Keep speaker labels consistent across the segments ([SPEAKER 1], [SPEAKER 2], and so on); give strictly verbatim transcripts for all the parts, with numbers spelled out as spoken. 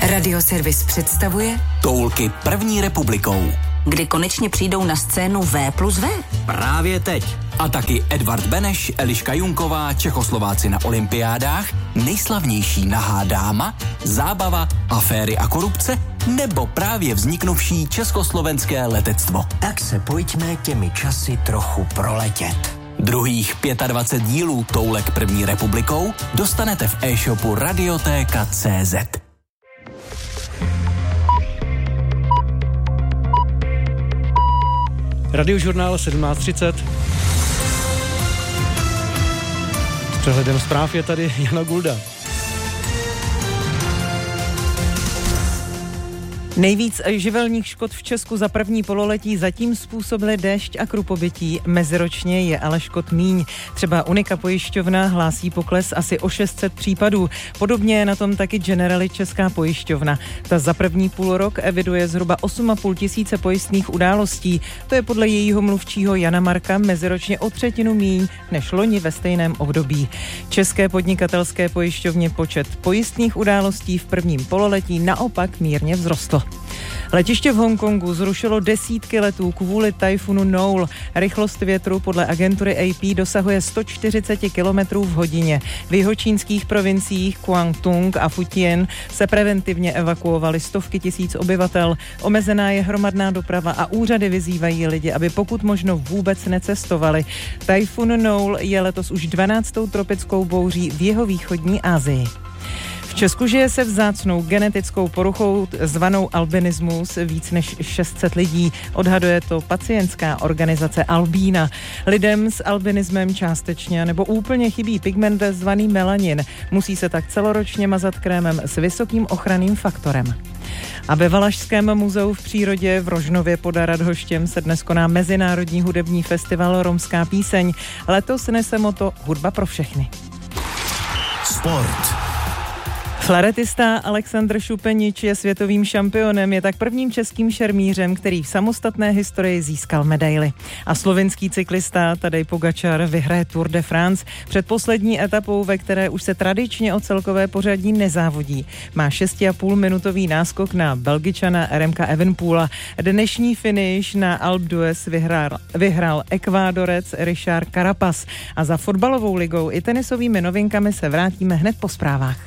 [SPEAKER 1] Radioservis představuje
[SPEAKER 2] Toulky první republikou.
[SPEAKER 1] Kdy konečně přijdou na scénu V plus V?
[SPEAKER 2] Právě teď. A taky Edvard Beneš, Eliška Junková, Čechoslováci na olympiádách, nejslavnější nahá dáma, zábava, aféry a korupce, nebo právě vzniknuvší československé letectvo.
[SPEAKER 3] Tak se pojďme těmi časy trochu proletět.
[SPEAKER 2] Druhých dvacet pět dílů Toulek první republikou dostanete v e-shopu Radiotéka tečka cé zet.
[SPEAKER 4] Radiožurnál sedmnáct třicet. S přehledem zpráv je tady Jana Gulda.
[SPEAKER 5] Nejvíc živelních škod v Česku za první pololetí zatím způsobily déšť a krupobytí. Meziročně je ale škod míň. Třeba Unica pojišťovna hlásí pokles asi o šest set případů. Podobně je na tom taky Generali Česká pojišťovna. Ta za první půlrok eviduje zhruba osm a půl tisíce pojistných událostí. To je podle jejího mluvčího Jana Marka meziročně o třetinu míň než loni ve stejném období. České podnikatelské pojišťovně počet pojistných událostí v prvním pololetí naopak mírně vzrostl. Letiště v Hongkongu zrušilo desítky letů kvůli tajfunu Noul. Rychlost větru podle agentury A P dosahuje sto čtyřicet kilometrů v hodině. V jihočínských provinciích Guangdong a Fujian se preventivně evakuovaly stovky tisíc obyvatel. Omezená je hromadná doprava a úřady vyzývají lidi, aby pokud možno vůbec necestovali. Tajfun Noul je letos už dvanáctou tropickou bouří v jihovýchodní Asii. V Česku žije se vzácnou genetickou poruchou zvanou albinismus víc než šest set lidí. Odhaduje to pacientská organizace Albína. Lidem s albinismem částečně nebo úplně chybí pigment zvaný melanin. Musí se tak celoročně mazat krémem s vysokým ochranným faktorem. A ve Valašském muzeu v přírodě v Rožnově pod Radhoštěm se dnes koná Mezinárodní hudební festival Romská píseň. Letos nese motto Hudba pro všechny.
[SPEAKER 3] Sport.
[SPEAKER 5] Flaretista Alexandr Šupenič je světovým šampionem, je tak prvním českým šermířem, který v samostatné historii získal medaili. A slovinský cyklista Tadej Pogačar vyhraje Tour de France před poslední etapou, ve které už se tradičně o celkové pořadí nezávodí. Má šest a půl minutový náskok na Belgičana Remka Evenepoela. Dnešní finish na Alpe d'Huez vyhrál, vyhrál Ekvádorec Richard Carapaz. A za fotbalovou ligou i tenisovými novinkami se vrátíme hned po zprávách.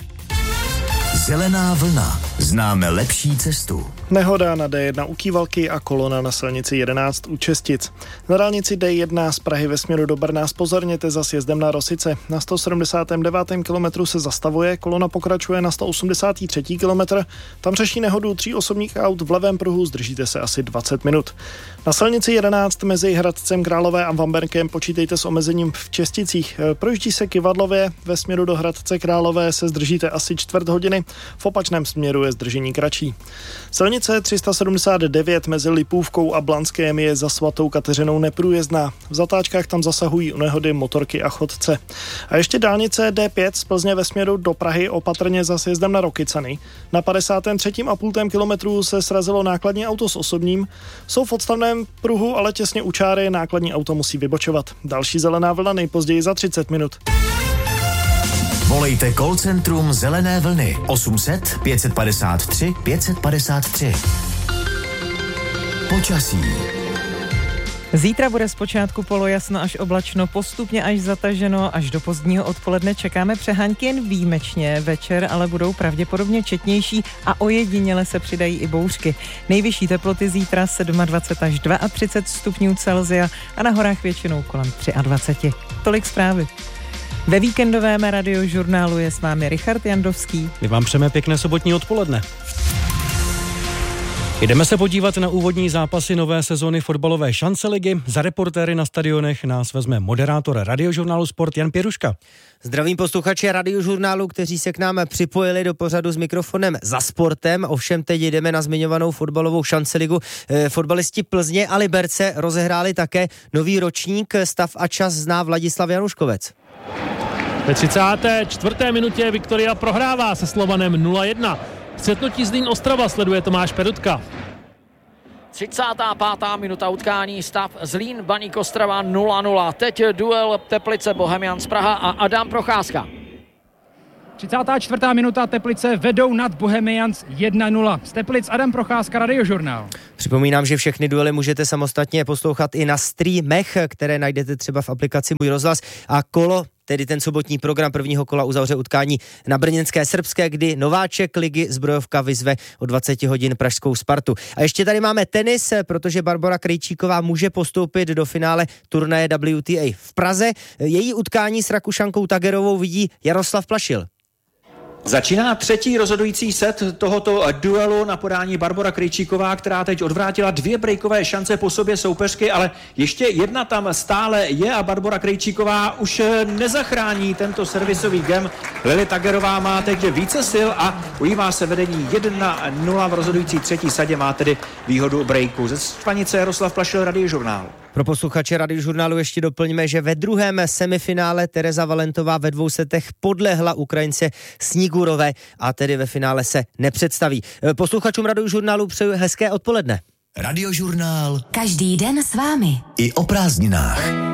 [SPEAKER 3] Zelená vlna. Známe lepší cestu.
[SPEAKER 6] Nehoda na D jedna u Kývalky a kolona na silnici jedenáct u Čestic. Na dálnici D jedna z Prahy ve směru do Brna zpozorněte za sjezdem na Rosice. Na sto sedmdesátém devátém kilometru se zastavuje, kolona pokračuje na sto osmdesátém třetím kilometr. Tam řeší nehodu tří osobních aut v levém pruhu, zdržíte se asi dvacet minut. Na silnici jedenáct mezi Hradcem Králové a Vamberkem počítejte s omezením v Česticích. Projíždí se Kyvadlově, ve směru do Hradce Králové se zdržíte asi čtvrt hodiny, v opačném směru je zdržení kratší. Silnice tři sta sedmdesát devět mezi Lipůvkou a Blanském je za svatou Kateřinou neprůjezdná. V zatáčkách tam zasahují u nehody motorky a chodce. A ještě dálnice D pět z Plzně ve směru do Prahy opatrně za sjezdem na Rokycany. Na padesátém třetím a půl kilometru se srazilo nákladní auto s osobním. Jsou v odstavném pruhu, ale těsně u čáry nákladní auto musí vybočovat. Další zelená vlna nejpozději za třicet minut.
[SPEAKER 3] Volejte call centrum Zelené vlny osm set pět padesát tři pět padesát tři. Počasí.
[SPEAKER 5] Zítra bude zpočátku polojasno až oblačno, postupně až zataženo, až do pozdního odpoledne čekáme přehánky jen výjimečně, večer ale budou pravděpodobně četnější a ojediněle se přidají i bouřky. Nejvyšší teploty zítra dvacet sedm až třicet dva stupňů Celsia a na horách většinou kolem dvacet tři. Tolik zprávy. Ve víkendovém radiožurnálu je s vámi Richard Jandovský.
[SPEAKER 4] My vám přejeme pěkné sobotní odpoledne. Jdeme se podívat na úvodní zápasy nové sezóny fotbalové šanceligy. Za reportéry na stadionech nás vezme moderátor radiožurnálu Sport Jan Pěruška.
[SPEAKER 7] Zdravím posluchače radiožurnálu, kteří se k nám připojili do pořadu s mikrofonem Za sportem. Ovšem teď jdeme na zmiňovanou fotbalovou šanceligu. E, fotbalisti Plzně a Liberce rozehráli také nový ročník. Stav a čas zná Vladislav Januškovec.
[SPEAKER 8] Ve třicáté čtvrté minutě Viktoria prohrává se Slovanem nula jedna. Světnutí Zlín Ostrava sleduje Tomáš Perutka.
[SPEAKER 9] třicátá pátá minuta utkání, stav Zlín Baník Ostrava nula nula. Teď duel Teplice Bohemians Praha a Adam Procházka.
[SPEAKER 10] třicátá čtvrtá minuta, Teplice vedou nad Bohemians jedna nula. Z Teplic Adam Procházka, Radiožurnál.
[SPEAKER 7] Připomínám, že všechny duely můžete samostatně poslouchat i na streamech, které najdete třeba v aplikaci Můj rozhlas, a kolo, tedy ten sobotní program prvního kola, uzavře utkání na brněnské Srbské, kdy nováček ligy Zbrojovka vyzve o dvacet hodin pražskou Spartu. A ještě tady máme tenis, protože Barbora Krejčíková může postoupit do finále turnaje W T A v Praze. Její utkání s Rakušankou Tagerovou vidí Jaroslav Plašil.
[SPEAKER 11] Začíná třetí rozhodující set tohoto duelu na podání Barbora Krejčíková, která teď odvrátila dvě breakové šance po sobě soupeřky, ale ještě jedna tam stále je a Barbora Krejčíková už nezachrání tento servisový gem. Lily Tagerová má teď více sil a ujímá se vedení jedna nula v rozhodující třetí sadě, má tedy výhodu breaku. Ze Štvanice Jaroslav Plašil, Radiožurnál.
[SPEAKER 7] Pro posluchače Radiožurnálu ještě doplňme, že ve druhém semifinále Tereza Valentová ve dvou setech podlehla Ukrajince Snigurové a tedy ve finále se nepředstaví. Posluchačům Radiožurnálu přeju hezké odpoledne.
[SPEAKER 3] Radiožurnál.
[SPEAKER 1] Každý den s vámi.
[SPEAKER 3] I o prázdninách.